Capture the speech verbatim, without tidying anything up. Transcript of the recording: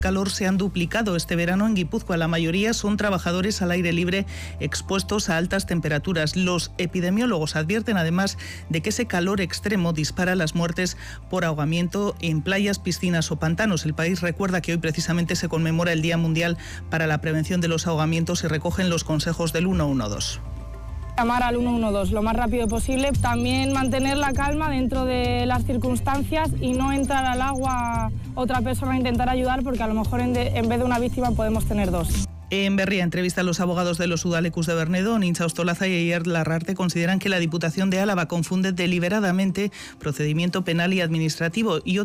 calor se han duplicado este verano en Guipúzcoa. La mayoría son trabajadores al aire libre expuestos a altas temperaturas. Los epidemiólogos advierten además de que ese calor extremo dispara las muertes por ahogamiento en playas, piscinas o pantanos. El país recuerda que hoy precisamente se conmemora el Día Mundial para la Prevención de los Ahogamientos y recogen los consejos del uno uno dos. Llamar al uno uno dos lo más rápido posible, también mantener la calma dentro de las circunstancias y no entrar al agua otra persona a intentar ayudar, porque a lo mejor en, de, en vez de una víctima podemos tener dos. En Berria, entrevista a los abogados de los Udalecus de Bernedo. Nintza Ostolaza y Eier Larrarte consideran que la Diputación de Álava confunde deliberadamente procedimiento penal y administrativo y